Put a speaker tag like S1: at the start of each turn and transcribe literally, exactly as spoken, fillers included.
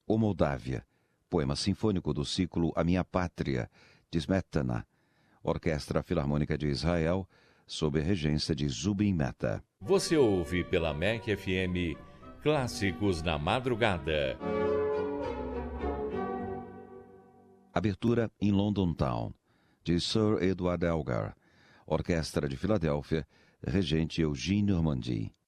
S1: O Moldávia, poema sinfônico do ciclo A Minha Pátria, de Smetana, Orquestra Filarmônica de Israel, sob a regência de Zubin Mehta.
S2: Você ouve pela M E C F M Clássicos na Madrugada.
S1: Abertura em London Town, de Sir Edward Elgar, Orquestra de Filadélfia, regente Eugene Normandie.